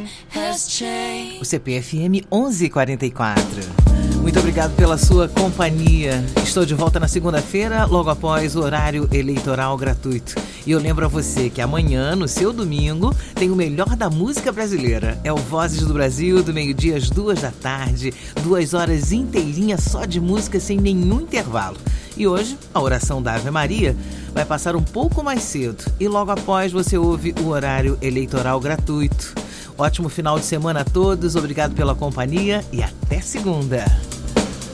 O CPFM 1144. Muito obrigado pela sua companhia. Estou de volta na segunda-feira, logo após o horário eleitoral gratuito. E eu lembro a você que amanhã, no seu domingo, tem o melhor da música brasileira. É o Vozes do Brasil, do meio-dia às 14h, 2 horas inteirinhas só de música sem nenhum intervalo. E hoje, a oração da Ave Maria vai passar um pouco mais cedo. E logo após você ouve o horário eleitoral gratuito. Ótimo final de semana a todos, obrigado pela companhia e até segunda.